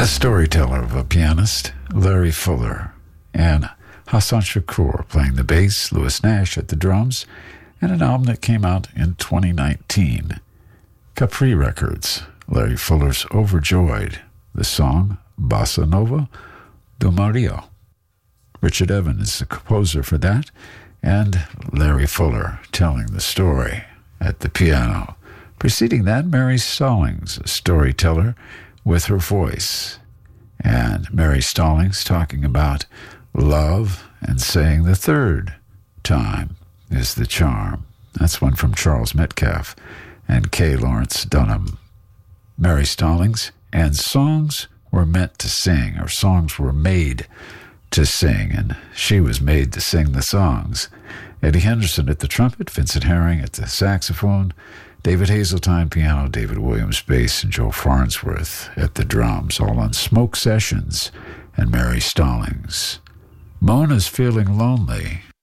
A storyteller of a pianist, Larry Fuller, and Hassan Shakur playing the bass, Louis Nash at the drums, and an album that came out in 2019. Capri Records, Larry Fuller's Overjoyed, the song Bossa Nova do Mario. Richard Evans is the composer for that, and Larry Fuller telling the story at the piano. Preceding that, Mary Stallings, a storyteller with her voice. And Mary Stallings talking about love and saying the third time is the charm. That's one from Charles Metcalf and K. Lawrence Dunham. Mary Stallings, and songs were meant to sing, or songs were made to sing, and she was made to sing the songs. Eddie Henderson at the trumpet, Vincent Herring at the saxophone, David Hazeltine piano, David Williams bass, and Joe Farnsworth at the drums, all on Smoke Sessions and Mary Stallings. Mona's Feeling Lonely,